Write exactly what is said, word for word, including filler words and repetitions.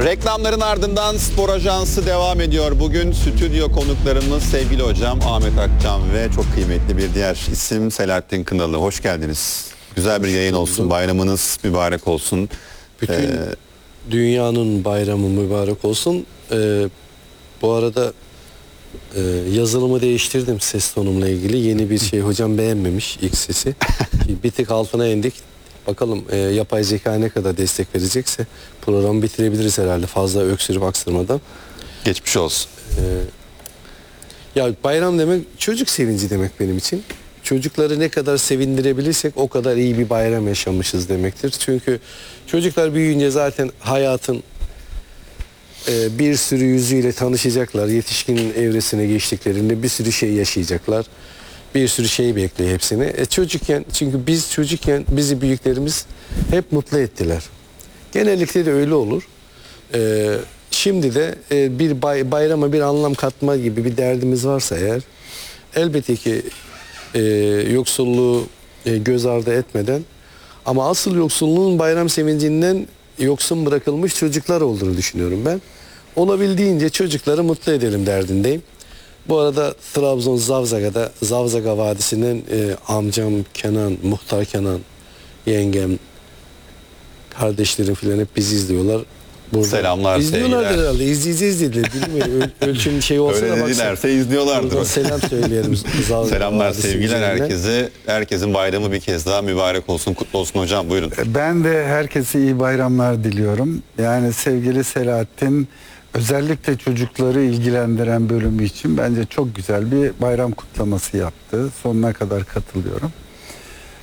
Reklamların ardından Spor Ajansı devam ediyor. Bugün stüdyo konuklarımız sevgili hocam Ahmet Akçam ve çok kıymetli bir diğer isim Selahattin Kınalı. Hoş geldiniz. Güzel bir yayın olsun. Bayramınız mübarek olsun. Bütün ee, dünyanın bayramı mübarek olsun. Ee, bu arada e, yazılımı değiştirdim ses tonumla ilgili. Yeni bir şey hocam beğenmemiş ilk sesi. Bir tık altına indik. Bakalım e, yapay zeka ne kadar destek verecekse programı bitirebiliriz herhalde fazla öksürüp aksırmadan. Geçmiş olsun. Ee, ya bayram demek çocuk sevinci demek benim için. Çocukları ne kadar sevindirebilirsek o kadar iyi bir bayram yaşamışız demektir. Çünkü çocuklar büyüyünce zaten hayatın e, bir sürü yüzüyle tanışacaklar. Yetişkin evresine geçtiklerinde bir sürü şey yaşayacaklar. Bir sürü şey bekliyor hepsini. E, çocukken çünkü biz çocukken bizi büyüklerimiz hep mutlu ettiler. Genellikle de öyle olur. E, şimdi de e, bir bay, bayrama bir anlam katma gibi bir derdimiz varsa eğer elbette ki e, yoksulluğu e, göz ardı etmeden ama asıl yoksulluğun bayram sevincinden yoksun bırakılmış çocuklar olduğunu düşünüyorum ben. Olabildiğince çocukları mutlu edelim derdindeyim. Bu arada Trabzon Zavzaga'da Zavzaga Vadisi'nden e, amcam Kenan, Muhtar Kenan, yengem, kardeşlerim filan hep bizi izliyorlar. Burada Selamlar, İzliyorlardır sevgiler. herhalde. İzleyeceğiz dediler. Bilmiyorum. Öl, ölçüm şey olsa Öyle da dedilerse izliyorlardır. Buradan selam söyleyelim. Zavzaga Selamlar, Vadisi sevgiler üzerinden. herkese. Herkesin bayramı bir kez daha mübarek olsun, kutlu olsun hocam. Buyurun. Ben de herkese iyi bayramlar diliyorum. Yani sevgili Selahattin özellikle çocukları ilgilendiren bölümü için bence çok güzel bir bayram kutlaması yaptı. Sonuna kadar katılıyorum.